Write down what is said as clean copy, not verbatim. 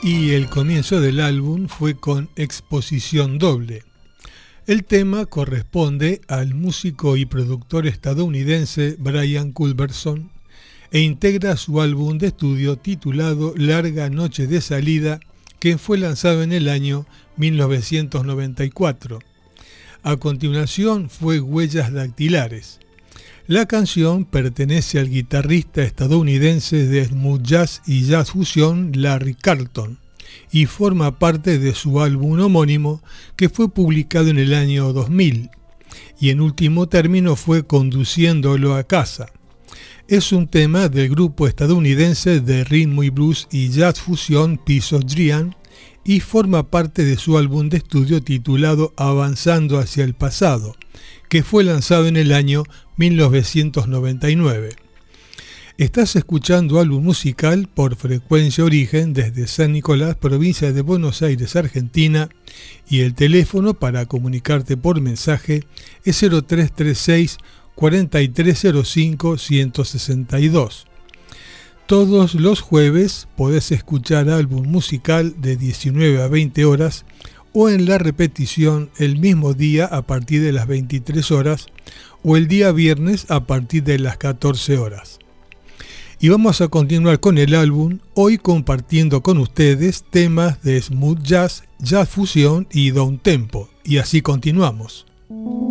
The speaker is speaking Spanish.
y el comienzo del álbum fue con Exposición Doble. El tema corresponde al músico y productor estadounidense Brian Culberson e integra su álbum de estudio titulado Larga Noche de Salida, que fue lanzado en el año 1994. A continuación fue Huellas Dactilares. La canción pertenece al guitarrista estadounidense de smooth jazz y jazz fusión Larry Carlton y forma parte de su álbum homónimo que fue publicado en el año 2000 y en último término fue Conduciéndolo a casa. Es un tema del grupo estadounidense de ritmo y blues y jazz fusión Piece of Dream y forma parte de su álbum de estudio titulado Avanzando hacia el pasado, que fue lanzado en el año 1999. Estás escuchando álbum musical por Frecuencia Origen desde San Nicolás, provincia de Buenos Aires, Argentina, y el teléfono para comunicarte por mensaje es 0336 4305 162. Todos los jueves podés escuchar álbum musical de 19 a 20 horas o en la repetición el mismo día a partir de las 23 horas o el día viernes a partir de las 14 horas. Y vamos a continuar con el álbum, hoy compartiendo con ustedes temas de smooth jazz, jazz fusión y down tempo. Y así continuamos.